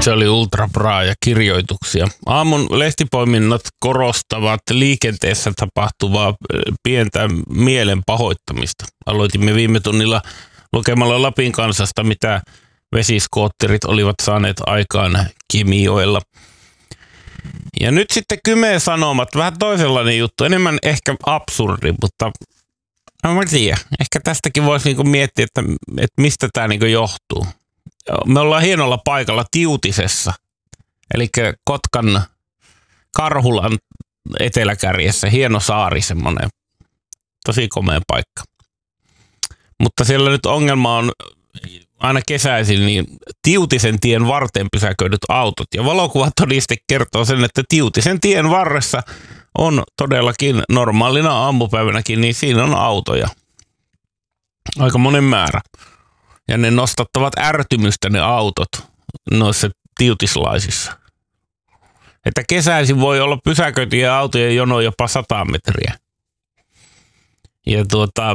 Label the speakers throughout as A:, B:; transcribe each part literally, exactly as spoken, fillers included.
A: Se oli Ultra Bra ja kirjoituksia. Aamun lehtipoiminnot korostavat liikenteessä tapahtuvaa pientä mielen pahoittamista. Aloitimme viime tunnilla lukemalla Lapin Kansasta, mitä vesiskootterit olivat saaneet aikaan Kemijoella. Ja nyt sitten Kymen Sanomat, vähän toisenlainen juttu, enemmän ehkä absurdi, mutta en mä tiedä. Ehkä tästäkin voisi niinku miettiä, että, että mistä tämä niinku johtuu. Me ollaan hienolla paikalla Tiutisessa, eli Kotkan Karhulan eteläkärjessä, hieno saari semmoinen, tosi komea paikka. Mutta siellä nyt ongelma on aina kesäisin niin Tiutisen tien varteen pysäköidyt autot. Ja valokuvatodiste kertoo sen, että Tiutisen tien varressa on todellakin normaalina aamupäivänäkin, niin siinä on autoja. Aika monen määrä. Ja ne nostattavat ärtymystä ne autot noissa tiutislaisissa. Että kesäisin voi olla pysäköityjä autojen jono jopa sata metriä. Ja tuota,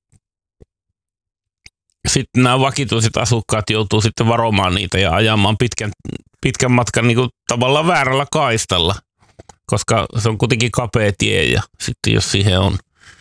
A: sitten nämä vakituiset asukkaat joutuu sitten varomaan niitä ja ajamaan pitkän, pitkän matkan niin kuin tavallaan väärällä kaistalla. Koska se on kuitenkin kapea tie ja sitten jos siihen on,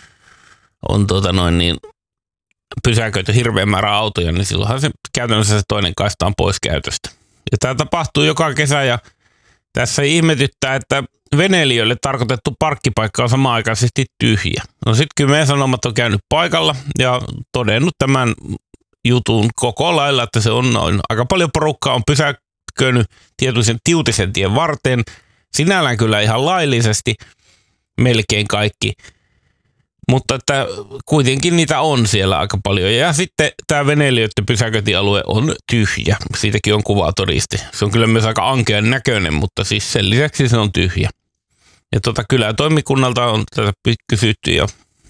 A: on tuota noin niin pysäköity hirveän määrä autoja, niin silloinhan se käytännössä se toinen kaista on pois käytöstä. Ja tämä tapahtuu joka kesä ja tässä ihmetyttää, että veneilijöille tarkoitettu parkkipaikka on samanaikaisesti tyhjä. No sitten Kymen Sanomat on käynyt paikalla ja todennut tämän jutun koko lailla, että se on noin. Aika paljon porukkaa on pysäköinyt tietoisen Tiutisen tien varteen. Sinällään kyllä ihan laillisesti melkein kaikki. Mutta että kuitenkin niitä on siellä aika paljon. Ja sitten tämä veneilijöiden pysäköintialue on tyhjä. Siitäkin on kuvatodiste. Se on kyllä myös aika ankean näköinen, mutta siis sen lisäksi se on tyhjä. Ja tota, kylätoimikunnalta on tätä kysytty ja,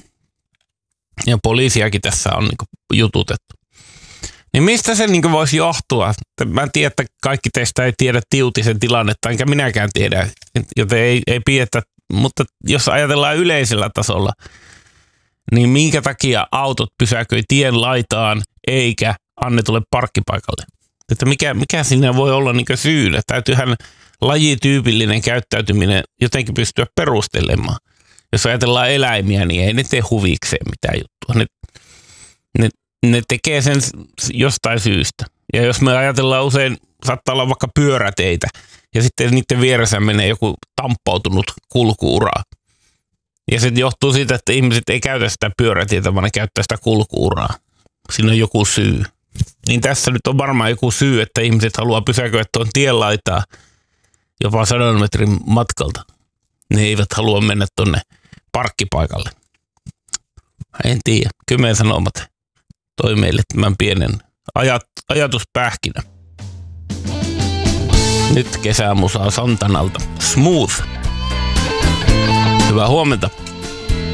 A: ja poliisiakin tässä on niinku jututettu. Niin mistä se niinku voisi johtua? Mä en tiedä, että kaikki teistä ei tiedä Tiutisen tilannetta, enkä minäkään tiedä, joten ei, ei pietä. Mutta jos ajatellaan yleisellä tasolla, niin minkä takia autot pysäköi tien laitaan eikä annetulle parkkipaikalle? Että mikä, mikä siinä voi olla niin syynä? Täytyyhän lajityypillinen käyttäytyminen jotenkin pystyä perustelemaan. Jos ajatellaan eläimiä, niin ei ne tee huvikseen mitään juttua. Ne, ne, ne tekee sen jostain syystä. Ja jos me ajatellaan usein, saattaa olla vaikka pyöräteitä, ja sitten niiden vieressä menee joku tamppautunut kulku-ura. Ja se johtuu siitä, että ihmiset ei käytä sitä pyörätietä, vaan ne käyttää sitä kulku-uraa. Siinä on joku syy. Niin tässä nyt on varmaan joku syy, että ihmiset haluaa pysäköidä tuon tien laitaa jopa sadan metrin matkalta. Ne eivät halua mennä tuonne parkkipaikalle. En tiedä. Kymen Sanomat toi meille tämän pienen ajat, ajatuspähkinä. Nyt kesämusaa Santanalta. Smooth. Hyvää huomenta.